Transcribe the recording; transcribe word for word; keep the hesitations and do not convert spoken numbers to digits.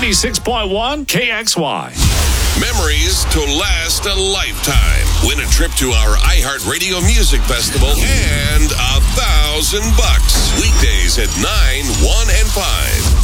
ninety-six point one K X Y. Memories to last a lifetime. Win a trip to our iHeartRadio Music Festival and a thousand bucks. Weekdays at nine, one, and five.